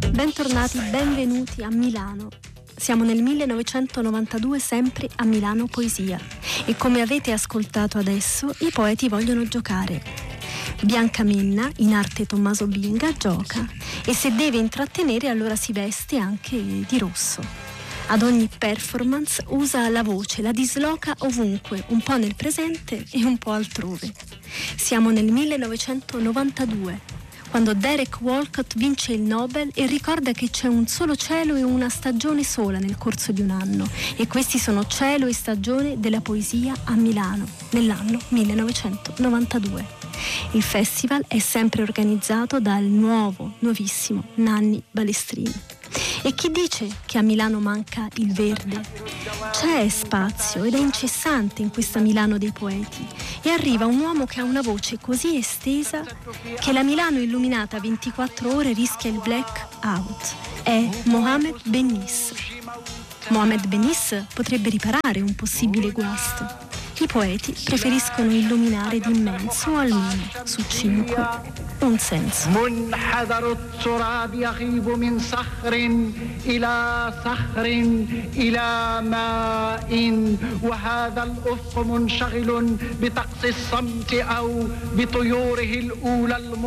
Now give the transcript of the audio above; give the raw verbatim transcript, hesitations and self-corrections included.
Bentornati, benvenuti a Milano. Siamo nel millenovecentonovantadue, sempre a Milano Poesia. E come avete ascoltato adesso, i poeti vogliono giocare. Bianca Menna, in arte Tommaso Binga, gioca e se deve intrattenere allora si veste anche di rosso. Ad ogni performance usa la voce, la disloca ovunque, un po' nel presente e un po' altrove. Siamo nel millenovecentonovantadue. Quando Derek Walcott vince il Nobel e ricorda che c'è un solo cielo e una stagione sola nel corso di un anno, e questi sono cielo e stagione della poesia a Milano nell'anno millenovecentonovantadue. Il festival è sempre organizzato dal nuovo, nuovissimo Nanni Balestrini. E chi dice che a Milano manca il verde? C'è spazio ed è incessante in questa Milano dei poeti, e arriva un uomo che ha una voce così estesa che la Milano illuminata ventiquattro ore rischia il black out. È Mohamed Bennis. Mohamed Bennis potrebbe riparare un possibile guasto. I poeti preferiscono illuminare d'immenso, o almeno su cinque, un senso. منحدر التراب يغيب من صخر إلى صخر إلى ماء وهذا الأفق منشغل بطقس الصمت أو بطيوره الأولى